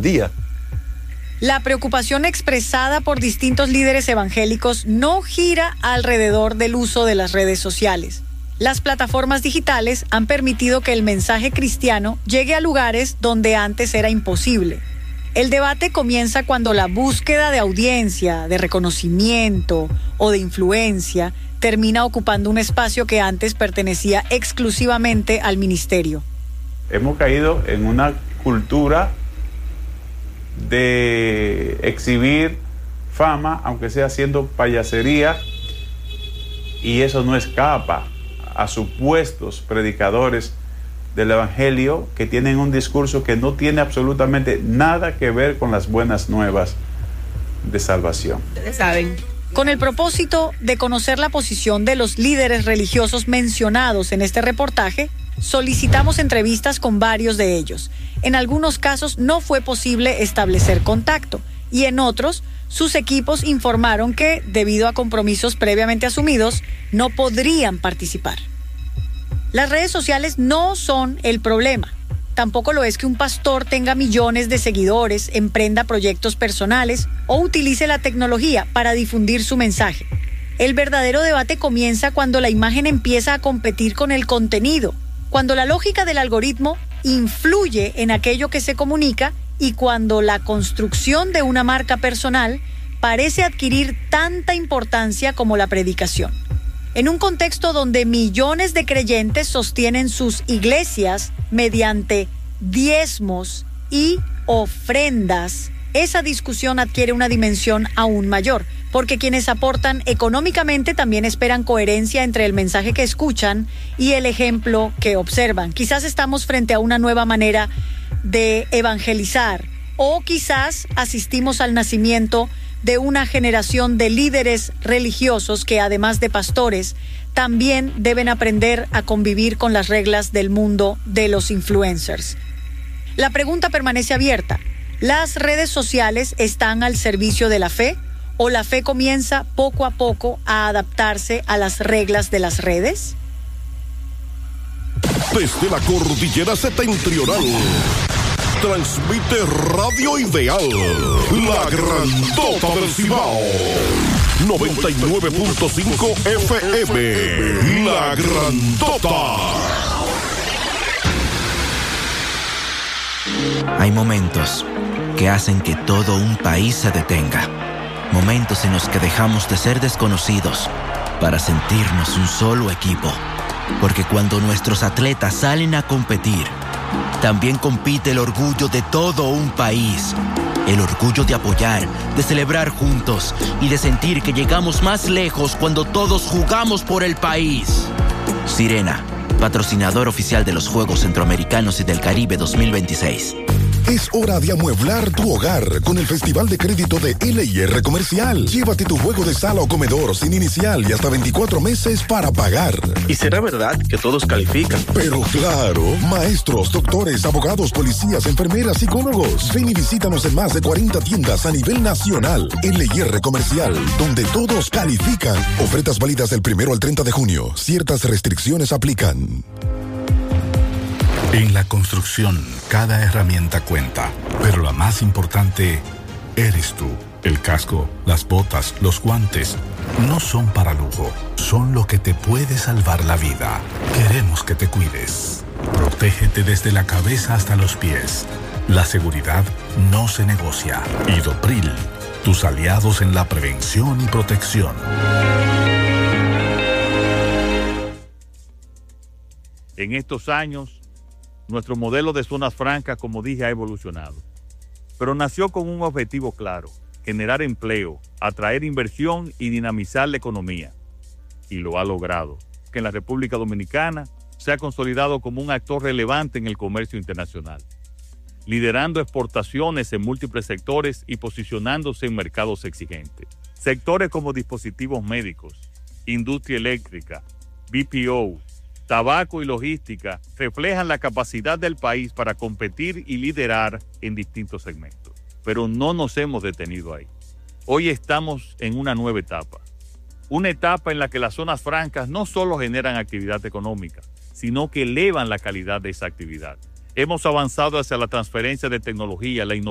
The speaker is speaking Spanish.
día. La preocupación expresada por distintos líderes evangélicos no gira alrededor del uso de las redes sociales. Las plataformas digitales han permitido que el mensaje cristiano llegue a lugares donde antes era imposible. El debate comienza cuando la búsqueda de audiencia, de reconocimiento o de influencia termina ocupando un espacio que antes pertenecía exclusivamente al ministerio. Hemos caído en una cultura de exhibir fama, aunque sea haciendo payasería, y eso no escapa a supuestos predicadores del evangelio que tienen un discurso que no tiene absolutamente nada que ver con las buenas nuevas de salvación. Ustedes saben. Con el propósito de conocer la posición de los líderes religiosos mencionados en este reportaje, solicitamos entrevistas con varios de ellos. En algunos casos no fue posible establecer contacto y en otros sus equipos informaron que, debido a compromisos previamente asumidos, no podrían participar. Las redes sociales no son el problema. Tampoco lo es que un pastor tenga millones de seguidores, emprenda proyectos personales o utilice la tecnología para difundir su mensaje. El verdadero debate comienza cuando la imagen empieza a competir con el contenido, cuando la lógica del algoritmo influye en aquello que se comunica y cuando la construcción de una marca personal parece adquirir tanta importancia como la predicación. En un contexto donde millones de creyentes sostienen sus iglesias mediante diezmos y ofrendas, esa discusión adquiere una dimensión aún mayor, porque quienes aportan económicamente también esperan coherencia entre el mensaje que escuchan y el ejemplo que observan. Quizás estamos frente a una nueva manera de evangelizar, o quizás asistimos al nacimiento de una generación de líderes religiosos que, además de pastores, también deben aprender a convivir con las reglas del mundo de los influencers. La pregunta permanece abierta. ¿Las redes sociales están al servicio de la fe o la fe comienza poco a poco a adaptarse a las reglas de las redes? Desde la cordillera septentrional transmite Radio Ideal, la grandota del Cibao, 99.5 FM, la grandota. Hay momentos que hacen que todo un país se detenga. Momentos en los que dejamos de ser desconocidos para sentirnos un solo equipo. Porque cuando nuestros atletas salen a competir, también compite el orgullo de todo un país. El orgullo de apoyar, de celebrar juntos y de sentir que llegamos más lejos cuando todos jugamos por el país. Sirena, patrocinador oficial de los Juegos Centroamericanos y del Caribe 2026. Es hora de amueblar tu hogar con el Festival de Crédito de LIR Comercial. Llévate tu juego de sala o comedor sin inicial y hasta 24 meses para pagar. ¿Y será verdad que todos califican? Pero claro, maestros, doctores, abogados, policías, enfermeras, psicólogos. Ven y visítanos en más de 40 tiendas a nivel nacional. LIR Comercial, donde todos califican. Ofertas válidas del 1 al 30 de junio. Ciertas restricciones aplican. En la construcción, cada herramienta cuenta, pero la más importante eres tú. El casco, las botas, los guantes, no son para lujo, son lo que te puede salvar la vida. Queremos que te cuides. Protégete desde la cabeza hasta los pies. La seguridad no se negocia. Idopril, tus aliados en la prevención y protección. En estos años, nuestro modelo de zonas francas, como dije, ha evolucionado. Pero nació con un objetivo claro: generar empleo, atraer inversión y dinamizar la economía. Y lo ha logrado, que en la República Dominicana se ha consolidado como un actor relevante en el comercio internacional, liderando exportaciones en múltiples sectores y posicionándose en mercados exigentes. Sectores como dispositivos médicos, industria eléctrica, BPO, tabaco y logística reflejan la capacidad del país para competir y liderar en distintos segmentos. Pero no nos hemos detenido ahí. Hoy estamos en una nueva etapa. Una etapa en la que las zonas francas no solo generan actividad económica, sino que elevan la calidad de esa actividad. Hemos avanzado hacia la transferencia de tecnología, la innovación